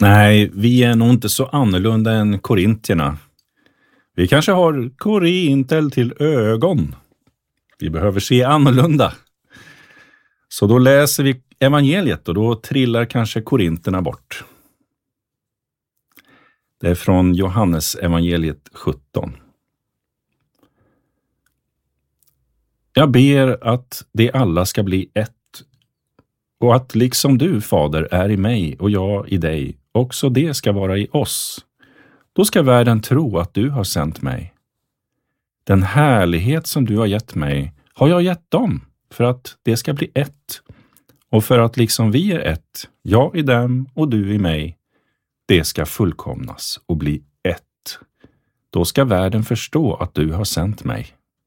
Nej, vi är nog inte så annorlunda än korintierna. Vi kanske har korintel till ögon. Vi behöver se annorlunda. Så då läser vi evangeliet och då trillar kanske korinterna bort. Det är från Johannes evangeliet 17. Jag ber att de alla ska bli ett, och att liksom du, Fader, är i mig och jag i dig, också det ska vara i oss. Då ska världen tro att du har sänt mig. Den härlighet som du har gett mig har jag gett dem, för att det ska bli ett. Och för att liksom vi är ett, jag i dem och du i mig, det ska fullkomnas och bli ett. Då ska världen förstå att du har sänt mig.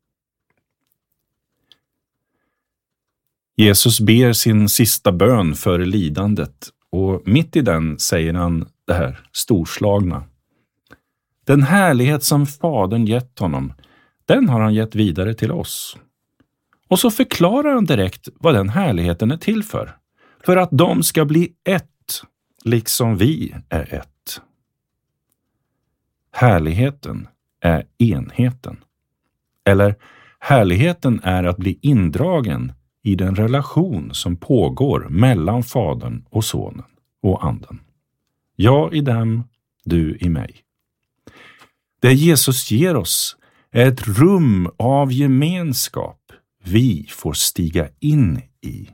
Jesus ber sin sista bön före lidandet, och mitt i den säger han det här storslagna. Den härlighet som Fadern gett honom, den har han gett vidare till oss. Och så förklarar han direkt vad den härligheten är till för. För att de ska bli ett, liksom vi är ett. Härligheten är enheten. Eller härligheten är att bli indragen i den relation som pågår mellan Fadern och Sonen och Anden. Jag i dem, du i mig. Det Jesus ger oss är ett rum av gemenskap vi får stiga in i.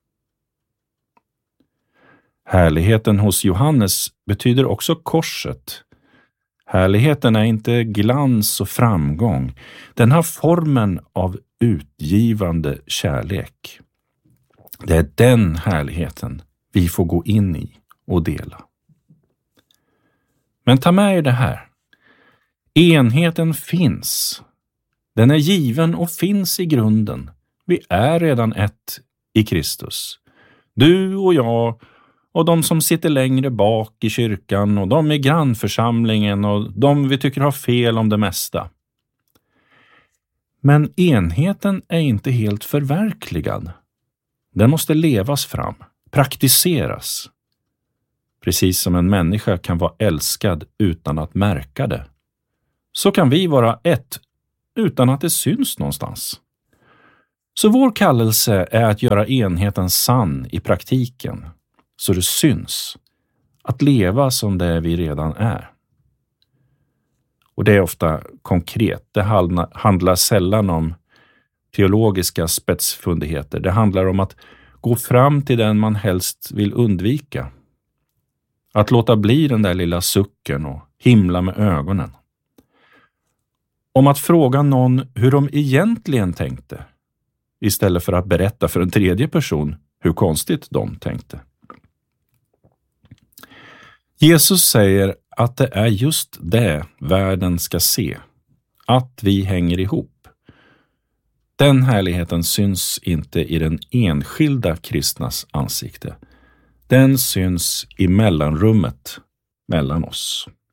Härligheten hos Johannes betyder också korset. Härligheten är inte glans och framgång. Den har formen av utgivande kärlek. Det är den härligheten vi får gå in i och dela. Men ta med er det här. Enheten finns. Den är given och finns i grunden. Vi är redan ett i Kristus. Du och jag och de som sitter längre bak i kyrkan och de i grannförsamlingen och de vi tycker har fel om det mesta. Men enheten är inte helt förverkligad. Den måste levas fram, praktiseras. Precis som en människa kan vara älskad utan att märka det, så kan vi vara ett utan att det syns någonstans. Så vår kallelse är att göra enheten sann i praktiken, så det syns. Att leva som det vi redan är. Och det är ofta konkret. Det handlar sällan om teologiska spetsfundigheter. Det handlar om att gå fram till den man helst vill undvika. Att låta bli den där lilla sucken och himla med ögonen. Om att fråga någon hur de egentligen tänkte, istället för att berätta för en tredje person hur konstigt de tänkte. Jesus säger att det är just det världen ska se, att vi hänger ihop. Den härligheten syns inte i den enskilda kristnas ansikte. Den syns i mellanrummet mellan oss.